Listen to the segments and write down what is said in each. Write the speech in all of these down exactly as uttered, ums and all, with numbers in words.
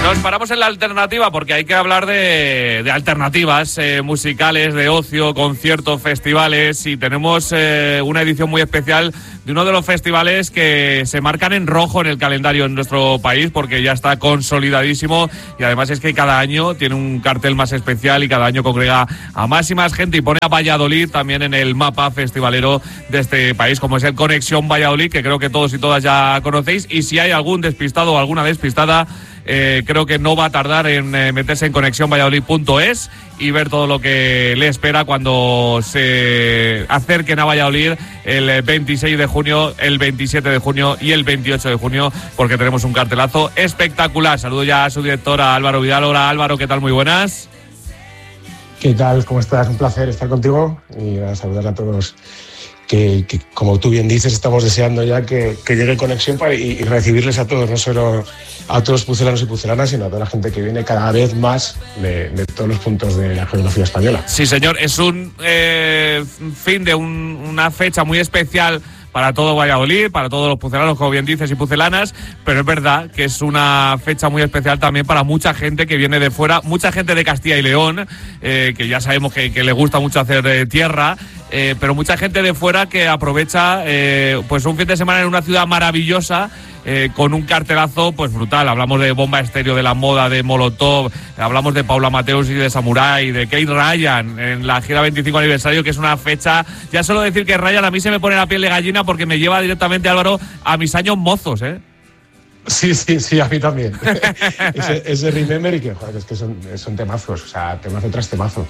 Nos paramos en la alternativa porque hay que hablar de, de alternativas eh, musicales, de ocio, conciertos, festivales, y tenemos eh, una edición muy especial de uno de los festivales que se marcan en rojo en el calendario en nuestro país porque ya está consolidadísimo, y además es que cada año tiene un cartel más especial y cada año congrega a más y más gente y pone a Valladolid también en el mapa festivalero de este país, como es el Conexión Valladolid, que creo que todos y todas ya conocéis, y si hay algún despistado o alguna despistada, Eh, creo que no va a tardar en eh, meterse en conexión valladolid punto es y ver todo lo que le espera cuando se acerquen a Valladolid el veintiséis de junio, el veintisiete de junio y el veintiocho de junio, porque tenemos un cartelazo espectacular. Saludo ya a su directora Álvaro Vidal. Hola Álvaro, ¿qué tal? Muy buenas. ¿Qué tal? ¿Cómo estás? Un placer estar contigo y a saludar a todos. Que, que, como tú bien dices, estamos deseando ya que, que llegue Conexión para, y, y recibirles a todos, no solo a todos los pucelanos y pucelanas, sino a toda la gente que viene cada vez más de, de todos los puntos de la geografía española. Sí, señor, es un eh, fin de un, una fecha muy especial para todo Valladolid, para todos los pucelanos, como bien dices, y pucelanas, pero es verdad que es una fecha muy especial también para mucha gente que viene de fuera, mucha gente de Castilla y León, eh, que ya sabemos que, que le gusta mucho hacer eh, tierra, eh, pero mucha gente de fuera que aprovecha eh, pues un fin de semana en una ciudad maravillosa, Eh, con un cartelazo pues brutal. Hablamos de Bomba Estéreo, de La Moda, de Molotov, hablamos de Paula Mateus y de Samurai, de Kate Ryan en la gira veinticinco aniversario, que es una fecha, ya solo decir que Ryan a mí se me pone la piel de gallina porque me lleva directamente, Álvaro, a mis años mozos, ¿eh? Sí, sí, sí, a mí también. ese, ese Remember, y que, joder, es que son, son temazos, o sea, temazo tras temazo.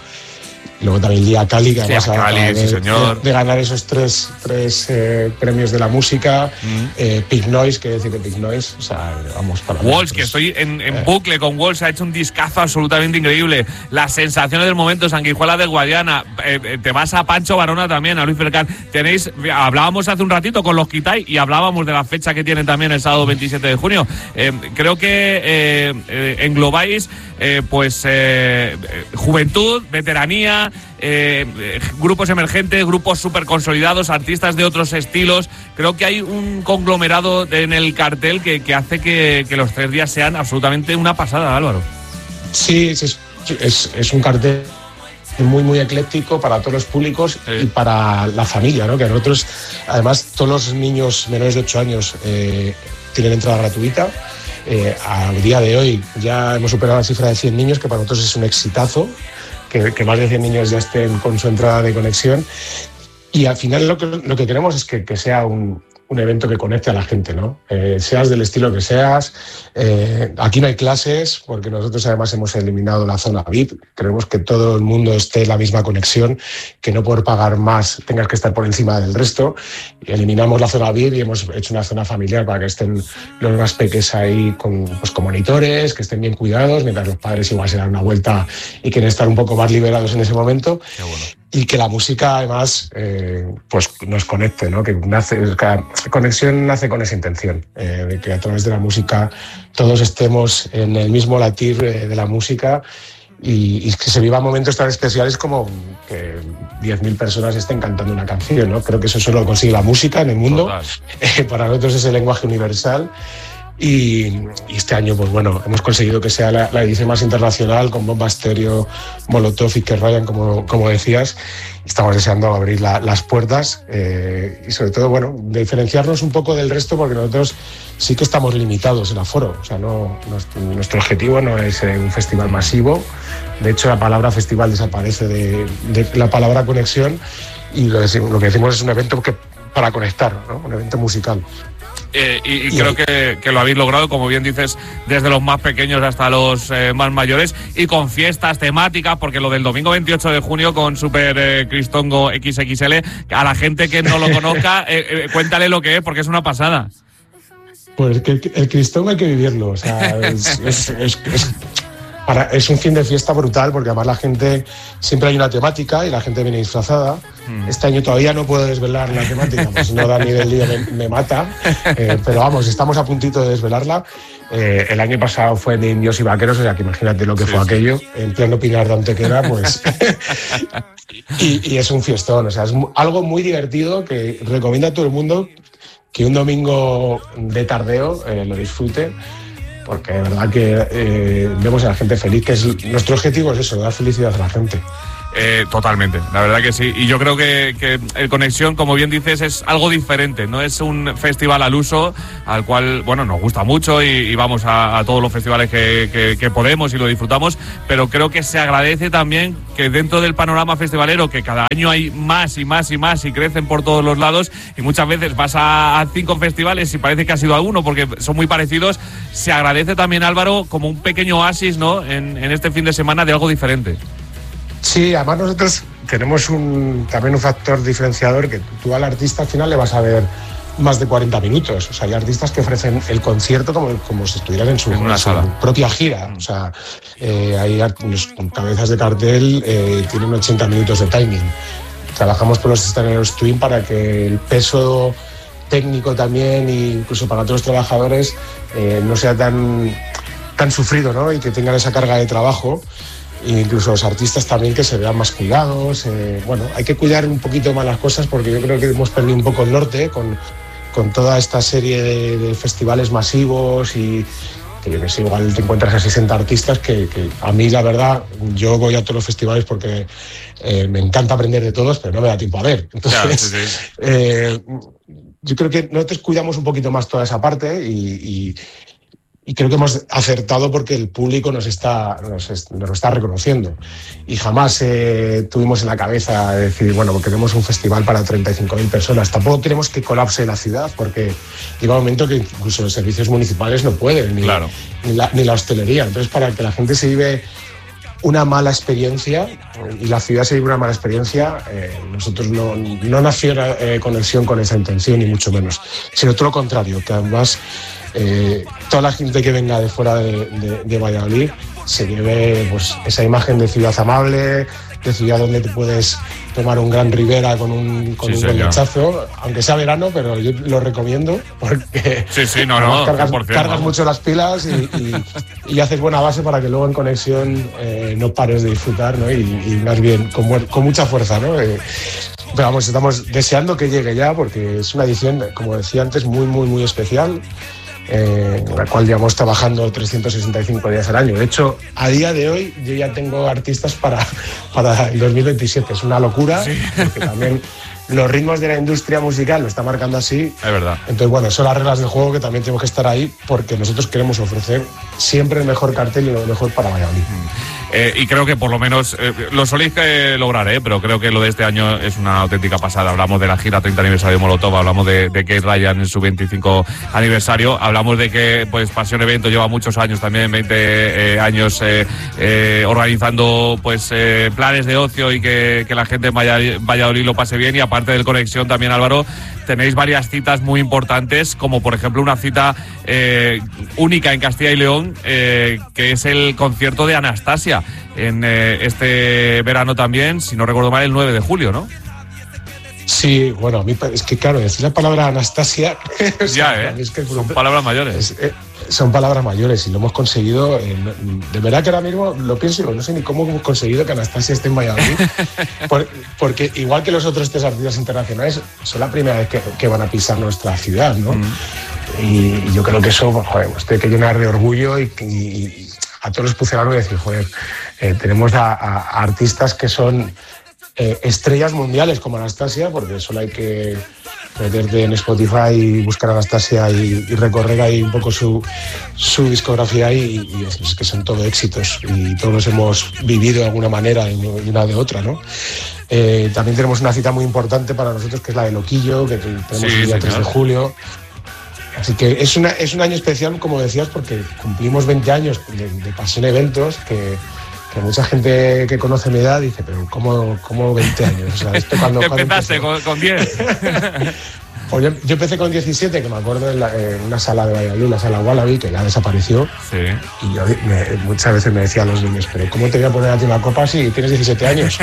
Y luego también el día Cali, que sí, además Cali, de, sí, señor. De, de ganar esos tres, tres eh, premios de la música, mm. eh, Pig Noise, que decir de Pig Noise, o sea, vamos para Walsh, que estoy en, en eh. bucle con Walsh, ha hecho un discazo absolutamente increíble. Las sensaciones del momento, Sanguijuela del Guadiana, eh, te vas a Pancho Varona también, a Luis Fercán. Tenéis, hablábamos hace un ratito con los Kitai y hablábamos de la fecha que tienen también el sábado veintisiete de junio. Eh, creo que eh, eh, englobáis eh, pues eh, juventud, veteranía, Eh, eh, grupos emergentes, grupos súper consolidados, artistas de otros estilos. Creo que hay un conglomerado en el cartel que, que hace que, que los tres días sean absolutamente una pasada, Álvaro. Sí, es, es, es un cartel muy, muy ecléctico para todos los públicos, sí. Y para la familia, ¿no? Que nosotros, además, todos los niños menores de ocho años eh, tienen entrada gratuita. Eh, al día de hoy ya hemos superado la cifra de cien niños, que para nosotros es un exitazo. Que, que más de cien niños ya estén con su entrada de conexión, y al final lo que, lo que queremos es que, que sea un, un evento que conecte a la gente, ¿no? Eh, seas del estilo que seas, eh, aquí no hay clases, porque nosotros además hemos eliminado la zona V I P, queremos que todo el mundo esté en la misma conexión, que no por pagar más tengas que estar por encima del resto. Eliminamos la zona V I P y hemos hecho una zona familiar para que estén los más peques ahí con, pues, con monitores, que estén bien cuidados, mientras los padres igual se dan una vuelta y quieren estar un poco más liberados en ese momento. Qué bueno. Y que la música además eh, pues nos conecte, ¿no? Que nace, cada conexión nace con esa intención, eh, de que a través de la música todos estemos en el mismo latir eh, de la música, y, y que se vivan momentos tan especiales como que diez mil personas estén cantando una canción, ¿no? Creo que eso solo lo consigue la música en el mundo. Eh, para nosotros es el lenguaje universal. Y, y este año, pues bueno, hemos conseguido que sea la, la edición más internacional, con Bomba Estéreo, Molotov y Kate Ryan, como, como decías. Estamos deseando abrir la, las puertas eh, y sobre todo, bueno, diferenciarnos un poco del resto, porque nosotros sí que estamos limitados en aforo. O sea, no, nuestro, nuestro objetivo no es un festival masivo. De hecho, la palabra festival desaparece de, de la palabra conexión, y lo, lo que decimos es un evento que, para conectar, ¿no? Un evento musical. Eh, y, y creo que, que lo habéis logrado, como bien dices, desde los más pequeños hasta los eh, más mayores, y con fiestas temáticas, porque lo del domingo veintiocho de junio con Super eh, Cristongo equis equis ele, a la gente que no lo conozca, eh, eh, cuéntale lo que es, porque es una pasada. Pues que el, el Cristongo hay que vivirlo, o sea, es, es, es, es, para, es un fin de fiesta brutal, porque además la gente, siempre hay una temática y la gente viene disfrazada. Hmm. Este año todavía no puedo desvelar la temática, pues si no Dani del Lío me, me mata, eh, pero vamos, estamos a puntito de desvelarla. Eh, el año pasado fue de indios y vaqueros, o sea que imagínate lo que sí, fue sí. aquello, en pleno Pinar de Antequera, pues. y, y es un fiestón, o sea, es algo muy divertido que recomiendo a todo el mundo que un domingo de tardeo eh, lo disfrute, porque de verdad que eh, vemos a la gente feliz, que es nuestro objetivo, es eso, dar felicidad a la gente. Eh, totalmente, la verdad que sí. Y yo creo que, que el Conexión, como bien dices, es algo diferente. No es un festival al uso, al cual, bueno, nos gusta mucho y, y vamos a, a todos los festivales que, que, que podemos y lo disfrutamos, pero creo que se agradece también que dentro del panorama festivalero, que cada año hay más y más y más y crecen por todos los lados, y muchas veces vas a, a cinco festivales y parece que has ido a uno porque son muy parecidos, se agradece también, Álvaro, como un pequeño oasis, ¿no?, en, en este fin de semana de algo diferente. Sí, además nosotros tenemos un, también un factor diferenciador, que tú al artista al final le vas a ver más de cuarenta minutos. O sea, hay artistas que ofrecen el concierto como, como si estuvieran en su, en una en su sala. propia gira. O sea, eh, hay los cabezas de cartel, eh, tienen ochenta minutos de timing. Trabajamos con los escenarios Twin para que el peso técnico también, e incluso para otros trabajadores, eh, no sea tan, tan sufrido, ¿no? Y que tengan esa carga de trabajo. E incluso los artistas también que se vean más cuidados. Eh, bueno, hay que cuidar un poquito más las cosas porque yo creo que hemos perdido un poco el norte con, con toda esta serie de, de festivales masivos y que yo que sé, igual te encuentras a sesenta artistas que, que a mí la verdad, yo voy a todos los festivales porque eh, me encanta aprender de todos, pero no me da tiempo a ver. Entonces, Claro, sí, sí. Eh, yo creo que nosotros cuidamos un poquito más toda esa parte y, y Y creo que hemos acertado porque el público nos está, nos, es, nos lo está reconociendo. Y jamás eh, tuvimos en la cabeza decir, bueno, queremos un festival para treinta y cinco mil personas. Tampoco queremos que colapse la ciudad, porque llega un momento que incluso los servicios municipales no pueden, ni, Claro. ni, la, ni la hostelería. Entonces, para que la gente se vive una mala experiencia y la ciudad se vive una mala experiencia, eh, nosotros no, no nació la eh, conexión con esa intención, ni mucho menos, sino todo lo contrario, que además eh, toda la gente que venga de fuera de, de, de Valladolid se lleve pues, esa imagen de ciudad amable, de ciudad donde te puedes tomar un gran Ribera con un, con Sí, un señor. buen lechazo, aunque sea verano, pero yo lo recomiendo porque Sí, sí, no, además no, cargas, cien por ciento, cargas vamos. mucho las pilas y, y, y haces buena base para que luego en conexión eh, no pares de disfrutar, ¿no? y, y más bien con, buen- con mucha fuerza, ¿no? Eh, pero vamos, estamos deseando que llegue ya porque es una edición, como decía antes, muy, muy, muy especial. Eh, en la cual llevamos trabajando trescientos sesenta y cinco días al año. De hecho, a día de hoy yo ya tengo artistas para, para el dos mil veintisiete. Es una locura, Sí. porque también los ritmos de la industria musical lo está marcando así. Es verdad. Entonces, bueno, son las reglas del juego que también tenemos que estar ahí porque nosotros queremos ofrecer siempre el mejor cartel y lo mejor para Valladolid. Eh, y creo que por lo menos eh, lo soléis eh, lograr, eh, pero creo que lo de este año es una auténtica pasada. Hablamos de la gira treinta aniversario de Molotov, hablamos de, de Kate Ryan en su veinticinco aniversario, hablamos de que pues Pasión Evento lleva muchos años también, veinte eh, años eh, eh, organizando pues eh, planes de ocio y que, que la gente en Valladolid, Valladolid lo pase bien. Y aparte del Conexión también, Álvaro, tenéis varias citas muy importantes, como por ejemplo una cita eh, única en Castilla y León, eh, que es el concierto de Anastasia en eh, este verano también, si no recuerdo mal, el nueve de julio, ¿no? Sí, bueno, a mí es que claro, decir la palabra Anastasia o sea, Ya, para ¿eh? mí es que es Son brutal. palabras mayores. Es, eh, son palabras mayores y lo hemos conseguido. Eh, de verdad que ahora mismo lo pienso y digo, no sé ni cómo hemos conseguido que Anastasia esté en Valladolid. por, porque igual que los otros tres artistas internacionales, son la primera vez que, que van a pisar nuestra ciudad, ¿no? Mm. Y, y yo creo que eso, joder, pues tiene que llenar de orgullo y, y, y a todos los pucelanos decir, joder, eh, tenemos a, a, a artistas que son eh, estrellas mundiales como Anastasia, porque solo hay que meterte en Spotify y buscar a Anastasia y, y recorrer ahí un poco su, su discografía y, y es, es que son todo éxitos y todos los hemos vivido de alguna manera y una de otra, ¿no? Eh, también tenemos una cita muy importante para nosotros que es la de Loquillo, que tenemos Sí, el día tres señor. de julio. Así que es, una, es un año especial, como decías, porque cumplimos veinte años de, de Pasión Eventos, que, que mucha gente que conoce mi edad dice, pero ¿cómo, cómo veinte años? O sea, esto cuando, ¿Qué cuando empezaste empezó? con, con diez? Pues yo, yo empecé con diecisiete, que me acuerdo en, la, en una sala de Valladolid, la sala Wallaby, que ya desapareció. Sí. Y yo me- muchas veces me decían los niños, pero ¿cómo te voy a poner a ti una copa si tienes diecisiete años?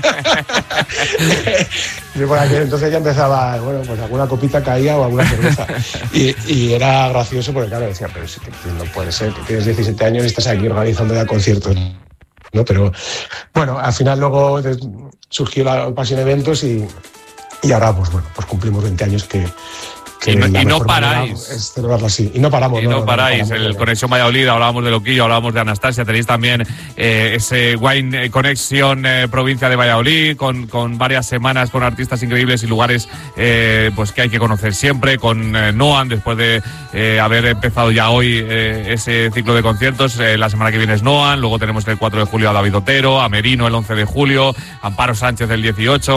Yo por aquel entonces ya empezaba, bueno, pues alguna copita caía o alguna cerveza. Y, y era gracioso porque, claro, decía, pero es que no puede ser que tienes diecisiete años y estás aquí organizando ya conciertos, ¿no? Pero bueno, al final luego de- surgió la Pasión Eventos y, y ahora, pues bueno, pues cumplimos veinte años que, que y no, la y no mejor paráis. manera es celebrarlo así. Y no paramos. Y no, no, no paráis. No paramos, el no. Conexión Valladolid, hablábamos de Loquillo, hablábamos de Anastasia, tenéis también eh, ese Wine Connection eh, provincia de Valladolid, con, con varias semanas con artistas increíbles y lugares eh, pues que hay que conocer siempre, con eh, Noan, después de eh, haber empezado ya hoy eh, ese ciclo de conciertos. Eh, la semana que viene es Noan, luego tenemos el cuatro de julio a David Otero, a Merino el once de julio, Amparo Sánchez el dieciocho.